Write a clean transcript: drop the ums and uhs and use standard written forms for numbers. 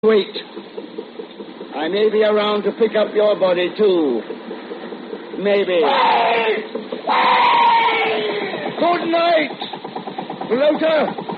Wait. I may be around to pick up your body, too. Maybe. Wait! Good night, floater.